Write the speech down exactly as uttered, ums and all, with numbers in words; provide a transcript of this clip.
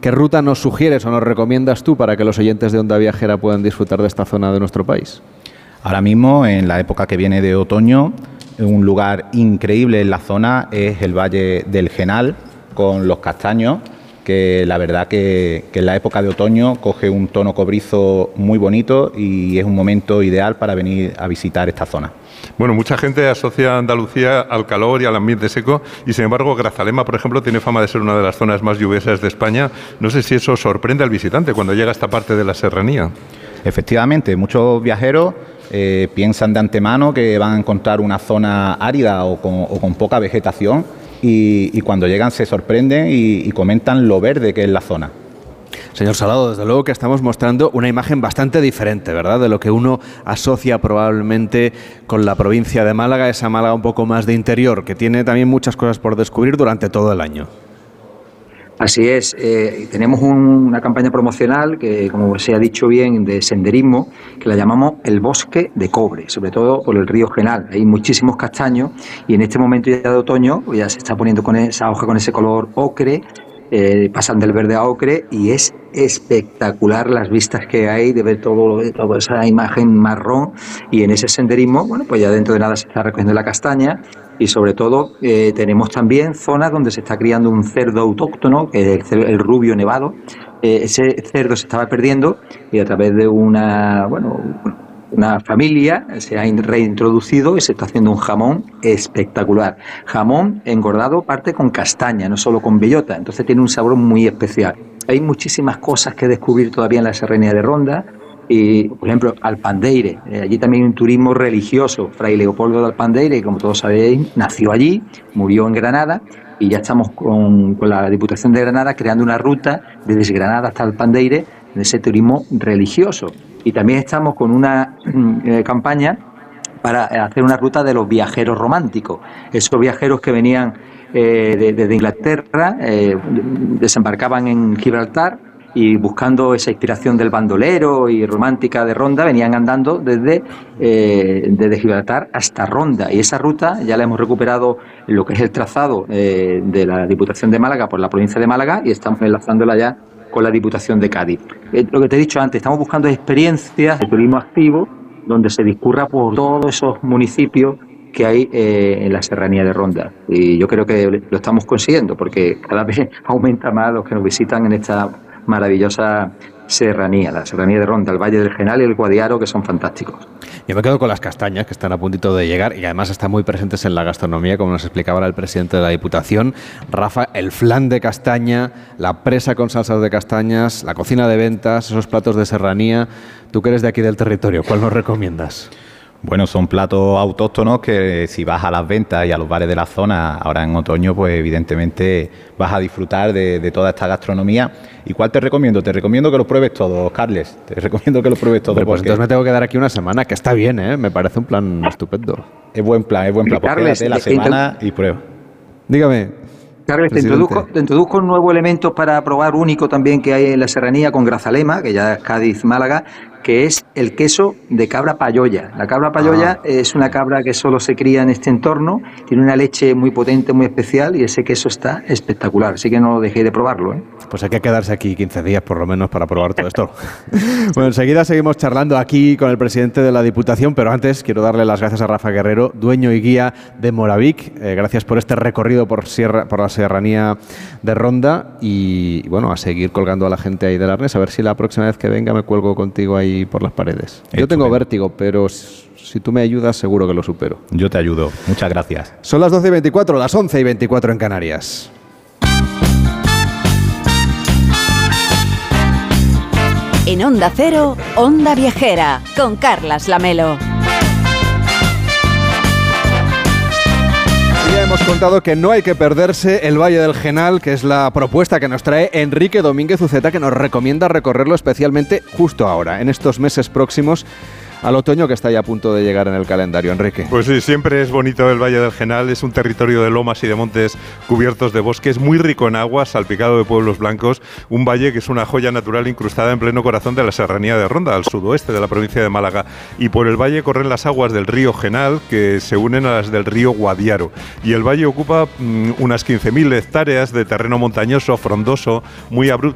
¿qué ruta nos sugieres o nos recomiendas tú para que los oyentes de Onda Viajera puedan disfrutar de esta zona de nuestro país? Ahora mismo, en la época que viene de otoño, un lugar increíble en la zona es el Valle del Genal, con los castaños, que la verdad que, que en la época de otoño coge un tono cobrizo muy bonito y es un momento ideal para venir a visitar esta zona. Bueno, mucha gente asocia Andalucía al calor y al ambiente seco y, sin embargo, Grazalema, por ejemplo, tiene fama de ser una de las zonas más lluviosas de España. No sé si eso sorprende al visitante cuando llega a esta parte de la serranía. Efectivamente, muchos viajeros eh, piensan de antemano que van a encontrar una zona árida o con, o con poca vegetación y, y cuando llegan se sorprenden y, y comentan lo verde que es la zona. Señor Salado, desde luego que estamos mostrando una imagen bastante diferente, ¿verdad?, de lo que uno asocia probablemente con la provincia de Málaga, esa Málaga un poco más de interior, que tiene también muchas cosas por descubrir durante todo el año. Así es, eh, tenemos un, una campaña promocional que, como se ha dicho bien, de senderismo, que la llamamos el Bosque de Cobre, sobre todo por el río Genal. Hay muchísimos castaños y en este momento ya de otoño pues ya se está poniendo con esa hoja con ese color ocre, eh, pasan del verde a ocre y es espectacular las vistas que hay de ver todo, toda esa imagen marrón. Y en ese senderismo, bueno, pues ya dentro de nada se está recogiendo la castaña. Y sobre todo eh, tenemos también zonas donde se está criando un cerdo autóctono, que es el, el rubio nevado. Eh, ese cerdo se estaba perdiendo y a través de una, bueno, una familia se ha reintroducido y se está haciendo un jamón espectacular. Jamón engordado parte con castaña, no solo con bellota, entonces tiene un sabor muy especial. Hay muchísimas cosas que descubrir todavía en la Serranía de Ronda. Y, por ejemplo, Alpandeire, eh, allí también hay un turismo religioso. Fray Leopoldo de Alpandeire, como todos sabéis, nació allí, murió en Granada y ya estamos con, con la Diputación de Granada creando una ruta desde Granada hasta Alpandeire en ese turismo religioso. Y también estamos con una eh, campaña para hacer una ruta de los viajeros románticos, esos viajeros que venían eh, desde de, de Inglaterra, eh, desembarcaban en Gibraltar, y buscando esa inspiración del bandolero y romántica de Ronda, venían andando desde, eh, desde Gibraltar hasta Ronda. Y esa ruta ya la hemos recuperado en lo que es el trazado eh, de la Diputación de Málaga por la provincia de Málaga y estamos enlazándola ya con la Diputación de Cádiz. Eh, lo que te he dicho antes, estamos buscando experiencias de turismo activo donde se discurra por todos esos municipios que hay eh, en la Serranía de Ronda. Y yo creo que lo estamos consiguiendo porque cada vez aumenta más los que nos visitan en esta maravillosa serranía, la Serranía de Ronda, el Valle del Genal y el Guadiaro, que son fantásticos. Yo me quedo con las castañas, que están a puntito de llegar y además están muy presentes en la gastronomía, como nos explicaba ahora el presidente de la Diputación. Rafa, el flan de castaña, la presa con salsas de castañas, la cocina de ventas, esos platos de serranía. Tú que eres de aquí del territorio, ¿cuál nos recomiendas? Bueno, son platos autóctonos que si vas a las ventas y a los bares de la zona, ahora en otoño, pues evidentemente vas a disfrutar de, de toda esta gastronomía. ¿Y cuál te recomiendo? Te recomiendo que los pruebes todos, Carles. Te recomiendo que los pruebes todos. Pues entonces me tengo que quedar aquí una semana, que está bien, ¿eh? Me parece un plan estúpido. Es buen plan, es buen plan. Pues Carles, quédate la semana y prueba. Dígame. Carles, te introduzco, te introduzco un nuevo elemento para probar único también que hay en la serranía con Grazalema, que ya es Cádiz, Málaga, que es el queso de cabra payoya. La cabra payoya ah. es una cabra que solo se cría en este entorno, tiene una leche muy potente, muy especial y ese queso está espectacular, así que no dejéis de probarlo, ¿eh? Pues hay que quedarse aquí quince días por lo menos para probar todo esto. Bueno, enseguida seguimos charlando aquí con el presidente de la Diputación, pero antes quiero darle las gracias a Rafa Guerrero, dueño y guía de Moravic. Eh, gracias por este recorrido por, sierra, por la serranía de Ronda y, bueno, a seguir colgando a la gente ahí del arnés, a ver si la próxima vez que venga me cuelgo contigo ahí por las paredes. Yo Hecho tengo bien. vértigo, pero si tú me ayudas seguro que lo supero. Yo te ayudo. Muchas gracias. Son las doce y veinticuatro, las once y veinticuatro en Canarias. En Onda Cero, Onda Viajera, con Carlas Lamelo. Ya hemos contado que no hay que perderse el Valle del Genal, que es la propuesta que nos trae Enrique Domínguez Uceta, que nos recomienda recorrerlo especialmente justo ahora, en estos meses próximos al otoño que está ya a punto de llegar en el calendario. Enrique. Pues sí, siempre es bonito el Valle del Genal, es un territorio de lomas y de montes cubiertos de bosques, muy rico en agua, salpicado de pueblos blancos, un valle que es una joya natural incrustada en pleno corazón de la Serranía de Ronda, al sudoeste de la provincia de Málaga, y por el valle corren las aguas del río Genal, que se unen a las del río Guadiaro, y el valle ocupa mmm, unas quince mil hectáreas de terreno montañoso, frondoso, muy abrupto,